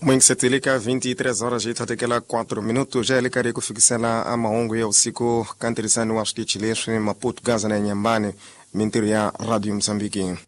Mwingi setilika 23 horas itatekela 4 minutos já ele queria kufikisela amaongo ya usiku kantirisani wa shtichileshi Maputo Gaza na Nyambani mintiri ya Radio Msambiki.